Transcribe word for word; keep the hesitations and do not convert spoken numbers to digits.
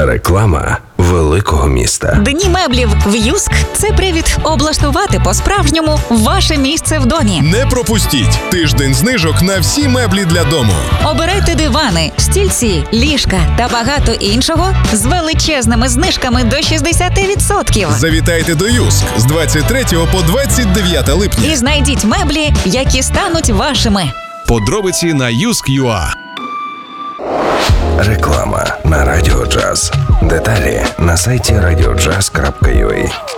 Реклама великого міста. Дні меблів в Юск – це привід облаштувати по-справжньому ваше місце в домі. Не пропустіть тиждень знижок на всі меблі для дому. Обирайте дивани, стільці, ліжка та багато іншого з величезними знижками до шістдесят відсотків. Завітайте до Юск з двадцять третього по двадцять дев'яте липня. І знайдіть меблі, які стануть вашими. Подробиці на юск точка ю а. Реклама на Радіо Джаз. Деталі на сайті радіо джаз крапка ю а.